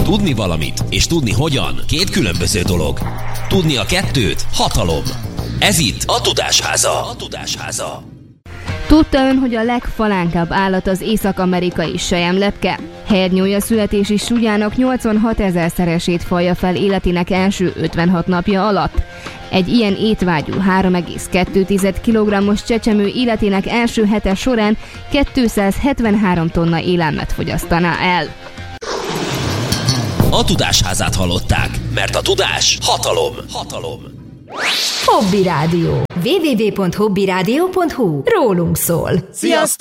Tudni valamit és tudni hogyan két különböző dolog. Tudni a kettőt hatalom. Ez itt a Tudásháza. Tudta ön, hogy a legfalánkább állat az észak-amerikai selyemlepke? Hernyója születési súlyának 86 000-szeresét falja fel életének első 56 napja alatt. Egy ilyen étvágyú 3,2 kg-os csecsemő életének első hete során 273 tonna élelmet fogyasztaná el. A Tudásházát hallották, mert a tudás hatalom. Hobby Rádió. www.hobbyradio.hu. Rólunk szól. Sziasztok!